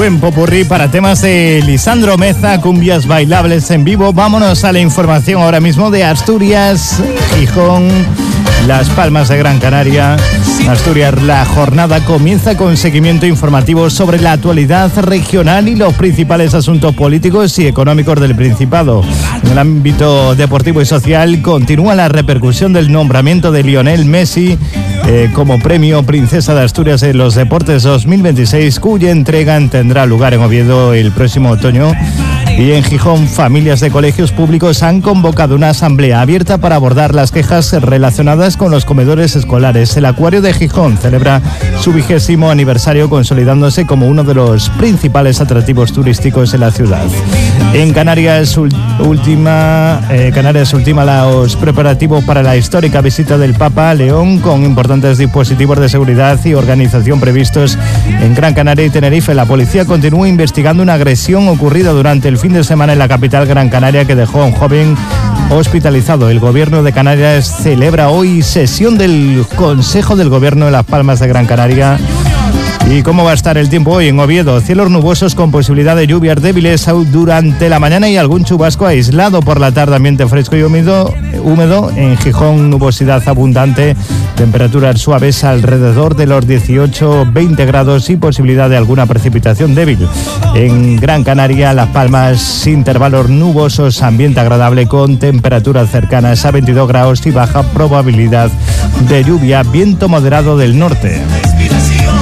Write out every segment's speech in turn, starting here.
Buen popurrí para temas de Lisandro Meza, cumbias bailables en vivo. Vámonos a la información ahora mismo de Asturias, Gijón, Las Palmas de Gran Canaria. Asturias, la jornada comienza con seguimiento informativo sobre la actualidad regional y los principales asuntos políticos y económicos del Principado. En el ámbito deportivo y social continúa la repercusión del nombramiento de Lionel Messi como premio Princesa de Asturias en los Deportes 2026, cuya entrega tendrá lugar en Oviedo el próximo otoño. Y en Gijón, familias de colegios públicos han convocado una asamblea abierta para abordar las quejas relacionadas con los comedores escolares. El Acuario de Gijón celebra su 20º aniversario, consolidándose como uno de los principales atractivos turísticos de la ciudad. En Canarias ultima los preparativos para la histórica visita del Papa a León, con importantes dispositivos de seguridad y organización previstos en Gran Canaria y Tenerife. La policía continúa investigando una agresión ocurrida durante el fin de semana en la capital Gran Canaria que dejó a un joven hospitalizado. El Gobierno de Canarias celebra hoy sesión del Consejo del Gobierno de Las Palmas de Gran Canaria. ¿Y cómo va a estar el tiempo hoy en Oviedo? Cielos nubosos con posibilidad de lluvias débiles durante la mañana y algún chubasco aislado por la tarde. Ambiente fresco y húmedo. En Gijón, nubosidad abundante, temperaturas suaves alrededor de los 18-20 grados y posibilidad de alguna precipitación débil. En Gran Canaria, Las Palmas, intervalos nubosos, ambiente agradable con temperaturas cercanas a 22 grados y baja probabilidad de lluvia, viento moderado del norte.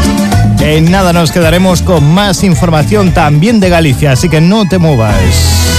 En nada nos quedaremos con más información también de Galicia, así que no te muevas.